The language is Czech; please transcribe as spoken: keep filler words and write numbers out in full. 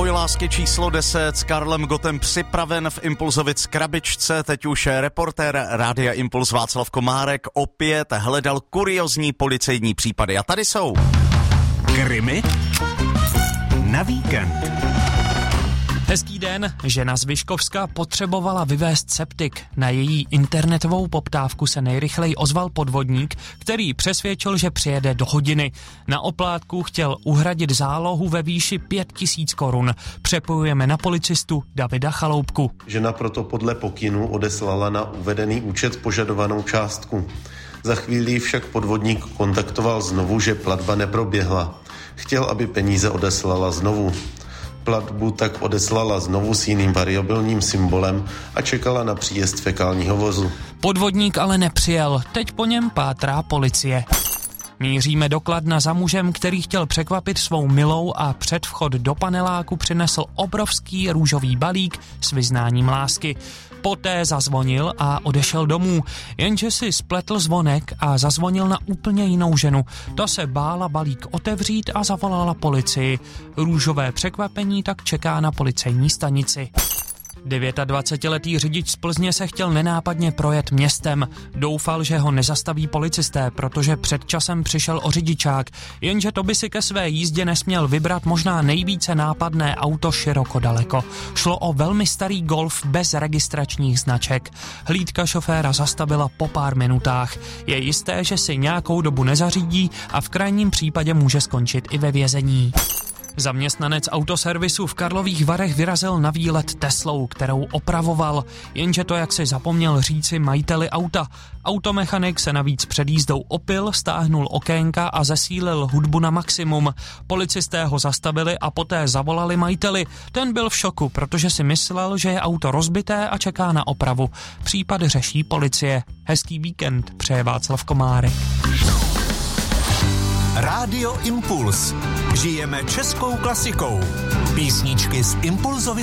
Boj lásky číslo deset s Karlem Gottem připraven v Impulzovic krabičce. Teď už reportér Rádia Impuls Václav Komárek opět hledal kuriozní policejní případy. A tady jsou. Krimi na víkend. Hezký den. Žena z Vyškovska potřebovala vyvést septik. Na její internetovou poptávku se nejrychleji ozval podvodník, který přesvědčil, že přijede do hodiny. Na oplátku chtěl uhradit zálohu ve výši pět tisíc korun. Přepojujeme na policistu Davida Chaloupku. Žena proto podle pokynu odeslala na uvedený účet požadovanou částku. Za chvíli však podvodník kontaktoval znovu, že platba neproběhla. Chtěl, aby peníze odeslala znovu. Platbu tak odeslala znovu s jiným variabilním symbolem a čekala na příjezd fekálního vozu. Podvodník ale nepřijel, teď po něm pátrá policie. Míříme do Kladna za mužem, který chtěl překvapit svou milou a před vchod do paneláku přinesl obrovský růžový balík s vyznáním lásky. Poté zazvonil a odešel domů, jenže si spletl zvonek a zazvonil na úplně jinou ženu. Ta se bála balík otevřít a zavolala policii. Růžové překvapení tak čeká na policejní stanici. dvacetidevětiletý řidič z Plzně se chtěl nenápadně projet městem. Doufal, že ho nezastaví policisté, protože před časem přišel o řidičák, jenže to by si ke své jízdě nesměl vybrat možná nejvíce nápadné auto široko daleko. Šlo o velmi starý Golf bez registračních značek. Hlídka šoféra zastavila po pár minutách. Je jisté, že si nějakou dobu nezařídí a v krajním případě může skončit i ve vězení. Zaměstnanec autoservisu v Karlových Varech vyrazil na výlet Teslou, kterou opravoval, jenže to, jak si zapomněl říci majiteli auta. Automechanik se navíc před jízdou opil, stáhnul okénka a zesílil hudbu na maximum. Policisté ho zastavili a poté zavolali majiteli. Ten byl v šoku, protože si myslel, že je auto rozbité a čeká na opravu. Případ řeší policie. Hezký víkend přeje Václav Komárek. Rádio Impuls. Žijeme českou klasikou. Písničky z Impulzovy